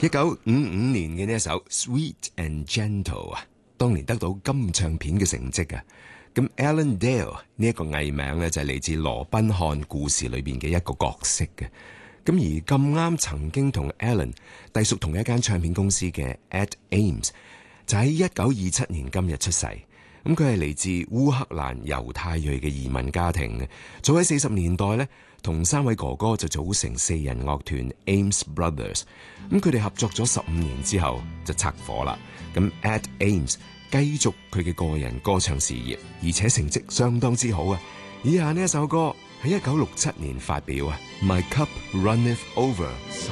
1955年嘅呢一首《Sweet and Gentle》啊，當年得到金唱片嘅成績啊。咁 Alan Dale 呢一個藝名咧就係嚟自羅賓漢故事裏邊嘅一個角色嘅。咁而咁啱曾經同 Alan 隸屬同一間唱片公司嘅 Ed Ames 就喺1927年今日出世。咁佢係嚟自烏克蘭猶太裔嘅移民家庭嘅。早喺40年代咧，同3位哥哥就組成4人樂團 Ames Brothers。咁佢哋合作咗15年之後就拆夥啦。咁 Ed Ames 繼續佢嘅個人歌唱事業，而且成績相當之好啊！以下呢一首歌喺1967年發表啊，《My Cup Runneth Over》。